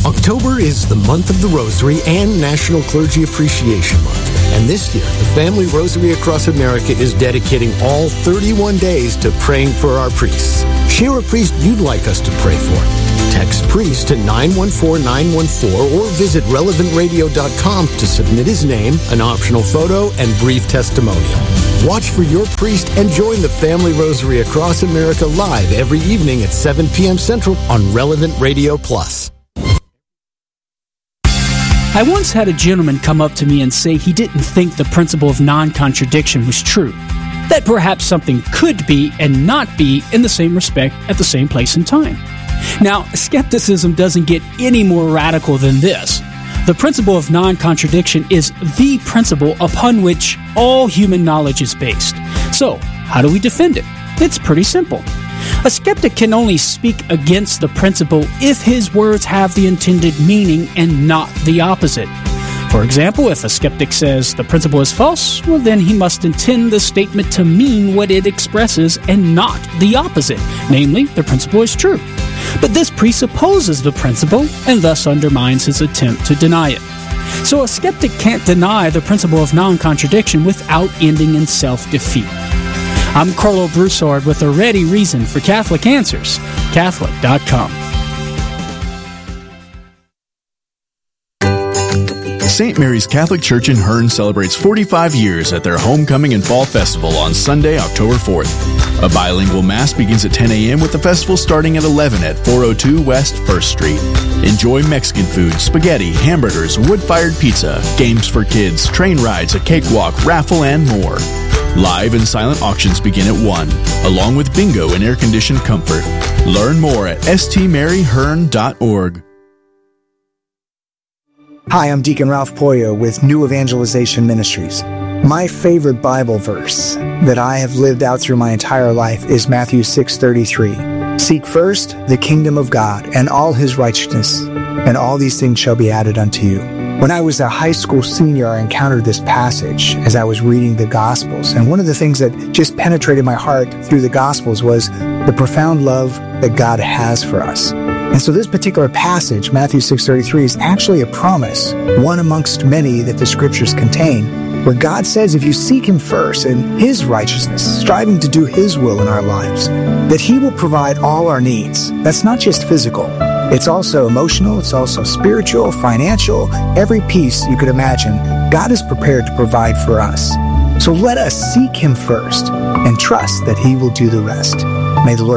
October is the month of the Rosary and National Clergy Appreciation Month. And this year, the Family Rosary Across America is dedicating all 31 days to praying for our priests. Share a priest you'd like us to pray for. Text priest to 914-914 or visit relevantradio.com to submit his name, an optional photo, and brief testimonial. Watch for your priest and join the Family Rosary Across America live every evening at 7 p.m. Central on Relevant Radio Plus. I once had a gentleman come up to me and say he didn't think the principle of non-contradiction was true. That perhaps something could be and not be in the same respect at the same place and time. Now, skepticism doesn't get any more radical than this. The principle of non-contradiction is the principle upon which all human knowledge is based. So, how do we defend it? It's pretty simple. A skeptic can only speak against the principle if his words have the intended meaning and not the opposite. For example, if a skeptic says the principle is false, well then he must intend the statement to mean what it expresses and not the opposite, namely, the principle is true. But this presupposes the principle and thus undermines his attempt to deny it. So a skeptic can't deny the principle of non-contradiction without ending in self-defeat. I'm Carlo Broussard with a ready reason for Catholic Answers, Catholic.com. St. Mary's Catholic Church in Hearn celebrates 45 years at their Homecoming and Fall Festival on Sunday, October 4th. A bilingual Mass begins at 10 a.m. with the festival starting at 11 at 402 West 1st Street. Enjoy Mexican food, spaghetti, hamburgers, wood-fired pizza, games for kids, train rides, a cakewalk, raffle, and more. Live and silent auctions begin at 1, along with bingo and air-conditioned comfort. Learn more at stmaryhearn.org. Hi, I'm Deacon Ralph Poyo with New Evangelization Ministries. My favorite Bible verse that I have lived out through my entire life is Matthew 6:33. Seek first the kingdom of God and all his righteousness, and all these things shall be added unto you. When I was a high school senior, I encountered this passage as I was reading the Gospels. And one of the things that just penetrated my heart through the Gospels was the profound love that God has for us. And so this particular passage, Matthew 6:33, is actually a promise, one amongst many that the scriptures contain, where God says if you seek him first and his righteousness, striving to do his will in our lives, that he will provide all our needs. That's not just physical. It's also emotional, it's also spiritual, financial, every piece you could imagine. God is prepared to provide for us. So let us seek him first and trust that he will do the rest. May the Lord